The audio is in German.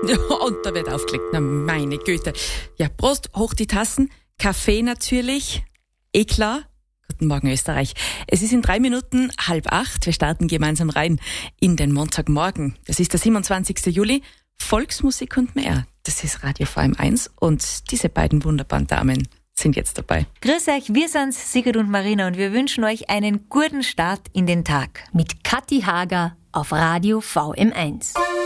Ja, und da wird aufgelegt. Na, meine Güte. Ja, Prost, hoch die Tassen. Kaffee natürlich. Eh klar. Guten Morgen, Österreich. Es ist in 3 Minuten 7:30. Wir starten gemeinsam rein in den Montagmorgen. Das ist der 27. Juli. Volksmusik und mehr. Das ist Radio VM1 und diese beiden wunderbaren Damen sind jetzt dabei. Grüß euch, wir sind's, Sigrid und Marina, und wir wünschen euch einen guten Start in den Tag. Mit Kathi Hager auf Radio VM1.